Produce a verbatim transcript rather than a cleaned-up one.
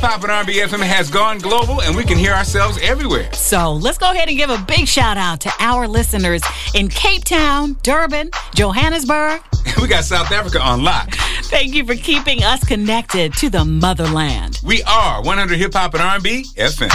Hop and R and B F M has gone global, and we can hear ourselves everywhere. So let's go ahead and give a big shout out to our listeners in Cape Town, Durban, Johannesburg. We got South Africa on lock. Thank you for keeping us connected to the motherland. We are one hundred Hip Hop and R and B F M.